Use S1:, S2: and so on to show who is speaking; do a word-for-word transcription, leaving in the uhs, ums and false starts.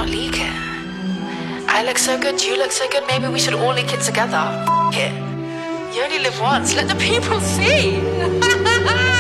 S1: leak it. I look so good, you look so good, maybe we should all leak it together. F it. You only live once, let the people see.